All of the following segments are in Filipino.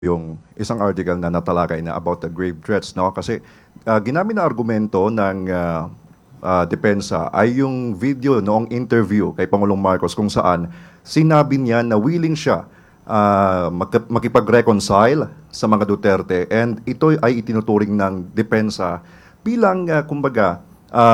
yung isang article na natalakay na about the grave threats, no? Kasi ginamit na argumento ng depensa ay yung video noong interview kay Pangulong Marcos kung saan sinabi niya na willing siya makipag-reconcile sa mga Duterte, and ito ay itinuturing ng depensa bilang kumbaga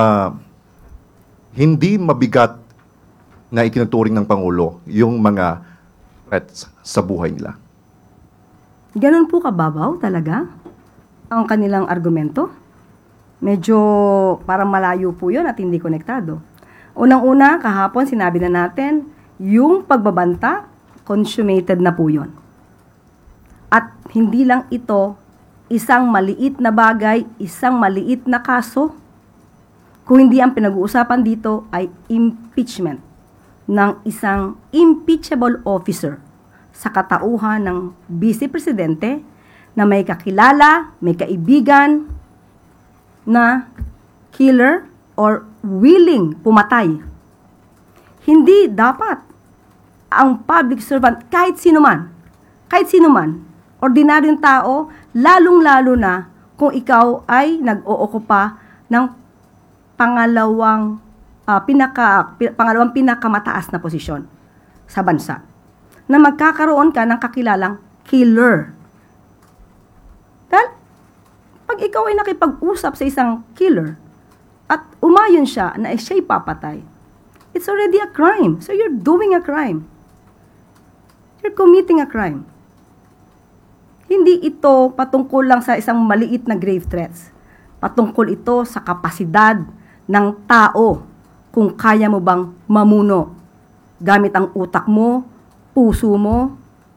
hindi mabigat na itinuturing ng Pangulo yung mga threats sa buhay nila. Ganun po kababaw talaga ang kanilang argumento. Medyo parang malayo po yun at hindi konektado. Unang-una, kahapon sinabi na natin, yung pagbabanta, consummated na po yun. At hindi lang ito isang maliit na bagay, isang maliit na kaso, kung hindi ang pinag-uusapan dito ay impeachment ng isang impeachable officer sa katauhan ng Vice Presidente na may kakilala, may kaibigan na killer or willing pumatay. Hindi dapat ang public servant, kahit sino man, ordinaryong tao, lalong-lalo na kung ikaw ay nag-ookupa ng pangalawang pinakamataas na posisyon sa bansa, na magkakaroon ka ng kakilalang killer. Dahil pag ikaw ay nakipag-usap sa isang killer at umayon siya na siya'y papatay, it's already a crime. So you're doing a crime. You're committing a crime. Hindi ito patungkol lang sa isang maliit na grave threats. Patungkol ito sa kapasidad ng tao kung kaya mo bang mamuno gamit ang utak mo, puso mo.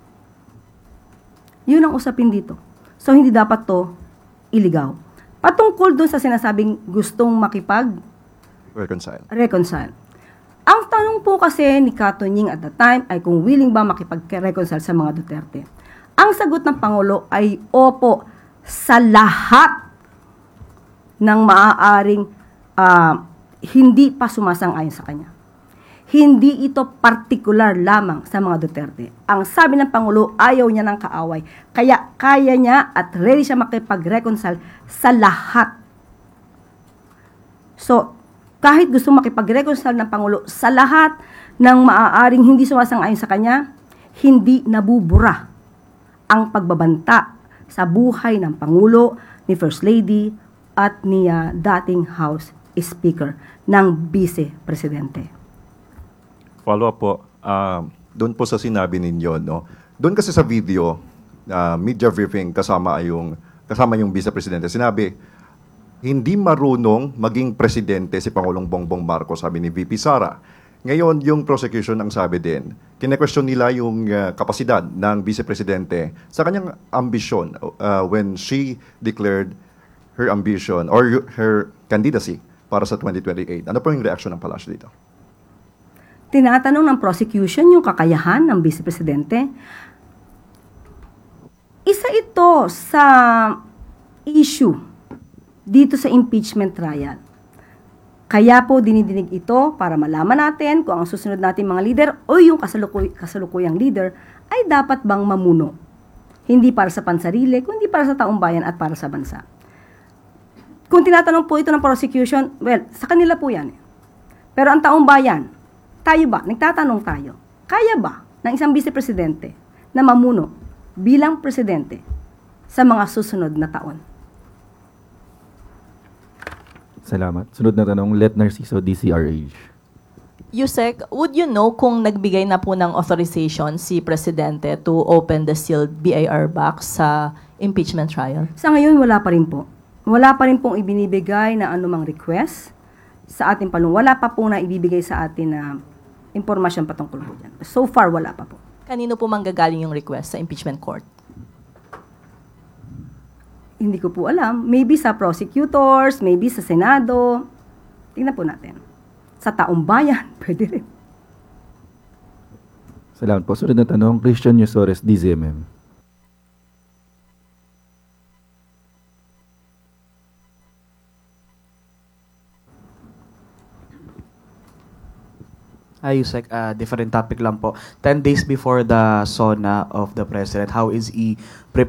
Yun ang usapin dito. So, hindi dapat to iligaw. Patungkol doon sa sinasabing gustong Reconcile. Ang tanong po kasi ni Kato Nying at the time ay kung willing ba makipag-reconcile sa mga Duterte. Ang sagot ng Pangulo ay opo sa lahat ng maaaring hindi pa sumasang-ayon sa kanya. Hindi ito partikular lamang sa mga Duterte. Ang sabi ng Pangulo, ayaw niya ng kaaway. Kaya kaya niya at ready siya makipag-reconcile sa lahat. So, kahit gusto makipag-reconcile ng Pangulo sa lahat ng maaaring hindi sumasang-ayon sa kanya, hindi nabubura ang pagbabanta sa buhay ng Pangulo, ni First Lady, at ni dating House Speaker ng Vice Presidente. Follow-up po, doon po sa sinabi ninyo, no? Doon kasi sa video, media briefing kasama yung Vice Presidente, sinabi, hindi marunong maging presidente si Pangulong Bongbong Marcos, sabi ni VP Sara. Ngayon, yung prosecution ang sabi din, kine-question nila yung kapasidad ng Vice Presidente sa kanyang ambisyon when she declared her ambition or her candidacy para sa 2028. Ano po yung reaction ng Palasyo dito? Tinatanong ng prosecution yung kakayahan ng Vice Presidente. Isa ito sa issue dito sa impeachment trial. Kaya po dinidinig ito para malaman natin kung ang susunod nating mga leader o yung kasalukuyang leader ay dapat bang mamuno. Hindi para sa pansarili, kundi para sa taong bayan at para sa bansa. Kung tinatanong po ito ng prosecution, well, sa kanila po yan. Pero ang taong bayan, tayo ba? Nagtatanong tayo. Kaya ba ng isang Vice Presidente na mamuno bilang presidente sa mga susunod na taon? Salamat. Sunod na tanong, Let Narciso, DCRH. Yusek, would you know kung nagbigay na po ng authorization si Presidente to open the sealed BIR box sa impeachment trial? Sa ngayon, wala pa rin po. Wala pa rin pong ibinibigay na anumang request sa ating panunong. Wala pa po na ibibigay sa atin na impormasyon patungkol po dyan. So far, wala pa po. Kanino po manggagaling yung request sa impeachment court? Hindi ko po alam. Maybe sa prosecutors, maybe sa Senado. Tingnan po natin. Sa taong bayan, pwede rin. Salamat po. Sunod na tanong, Christian Yusores, DZMM. Yusek, different topic lang po. 10 days before the SONA of the President, how is he